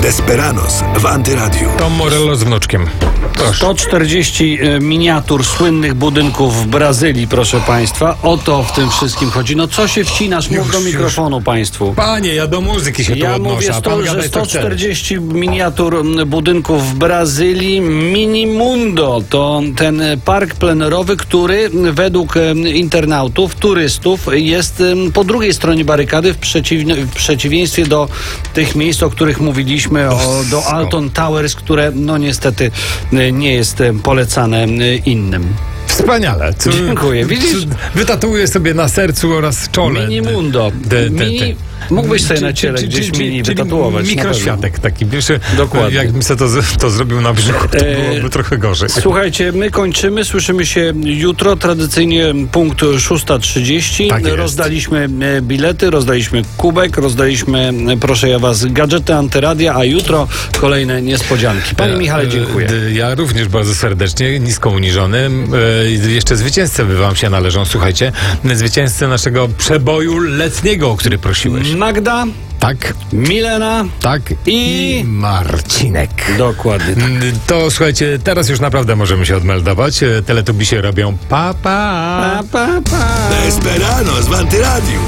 Desperados w Antyradiu. Tom Morello z wnuczkiem. Proszę. 140 miniatur słynnych budynków w Brazylii, proszę państwa. O to w tym wszystkim chodzi. No co się wcinasz? Mów do mikrofonu państwu. Panie, ja do muzyki się tu Ja odnoszę, mówię, a pan że gada, co chce. 140 miniatur budynków w Brazylii. Minimundo to ten park plenerowy, który według internautów, turystów jest po drugiej stronie barykady, w przeciwieństwie do tych miejsc, o których mówiliśmy, do Alton Towers, które no niestety nie jest polecane innym. Wspaniale. Dziękuję. Widzisz? Wytatuuję sobie na sercu oraz czole. Minimundo. Mógłbyś sobie na ciele gdzieś mini wytatuować. Mikroświatek taki. Wiesz, Dokładnie. jakbym sobie to zrobił na brzuchu, to byłoby trochę gorzej. Słuchajcie, my kończymy. Słyszymy się jutro. Tradycyjnie punkt 6:30. Tak jest. Rozdaliśmy bilety, rozdaliśmy kubek, rozdaliśmy, proszę ja was, gadżety Antyradia, a jutro kolejne niespodzianki. Panie Michale, dziękuję. Ja również bardzo serdecznie, nisko uniżony. Jeszcze zwycięzcy wam się należą, słuchajcie. Zwycięzcy naszego przeboju letniego, o który prosiłeś. Magda, Tak, Milena tak i Marcinek. Dokładnie tak. To słuchajcie, teraz już naprawdę możemy się odmeldować. Teletubisie robią pa, pa. Pa, pa, pa. Desperados w Antyradiu.